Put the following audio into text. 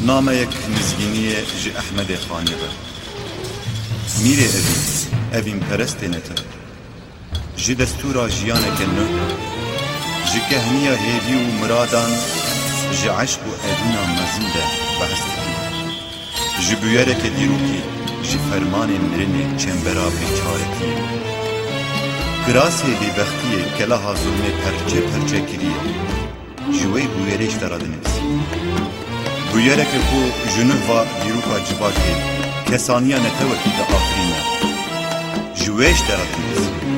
نامەیەک نزگینیە ji Ehmedê Xanê ve. Mîrê evîn perestênete ji destûra jiyaneke nû, ji kehniya hêvî û miradan, ji eşq û edîna mezin de behs dikir. Ji bûyereke dîrokî, ji fermanên mirinê çembera bêçaretiyê. Kirasê bêbextiyê keleha zulmê perçe perçe kiriye. Ji wê bûyerê ji te re dinivîsî. Bûyereke ku ji nûva dîroka civakê kesaniya netewekî de afirîne. Ji wê ji te re dinivîsî.